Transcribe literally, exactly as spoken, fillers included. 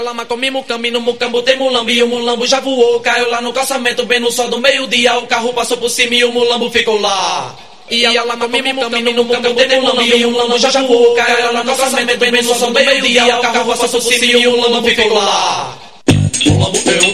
Lama comimos caminho, mucambo tem mulambo e o mulambo já voou. Caiu lá no calçamento, bem no sol do meio-dia. O carro passou por cima e o mulambo ficou lá. E ela lá comimos caminho, no mucambo tem mulambo e o mulambo já voou. Caiu lá no calçamento, bem no sol do meio-dia. O carro passou por cima e o mulambo ficou lá. Mulambo é